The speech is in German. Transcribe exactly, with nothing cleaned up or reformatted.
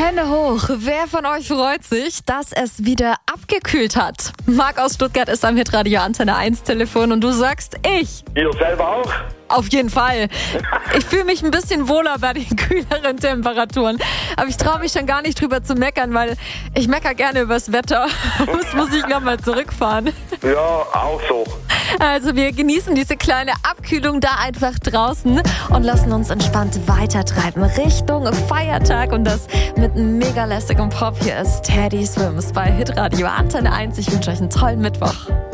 Hände hoch. Wer von euch freut sich, dass es wieder abgekühlt hat? Marc aus Stuttgart ist am Hitradio Antenne eins Telefon und du sagst, ich. Ihr selber auch? Auf jeden Fall. Ich fühle mich ein bisschen wohler bei den kühleren Temperaturen. Aber ich traue mich schon gar nicht drüber zu meckern, weil ich meckere gerne übers Wetter. Das muss ich nochmal zurückfahren. Ja, auch so. Also wir genießen diese kleine Abkühlung da einfach draußen und lassen uns entspannt weitertreiben Richtung Feiertag und das mit einem mega lässigem Pop. Hier ist Teddy Swims bei Hitradio Antenne eins. Ich wünsche euch einen tollen Mittwoch.